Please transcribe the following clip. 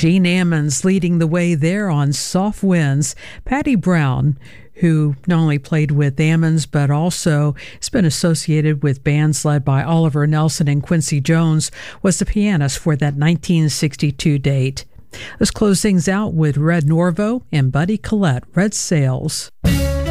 Gene Ammons leading the way there on Soft Winds. Patty Brown, who not only played with Ammons but also has been associated with bands led by Oliver Nelson and Quincy Jones, was the pianist for that 1962 date. Let's close things out with Red Norvo and Buddy Collette, Red Sails.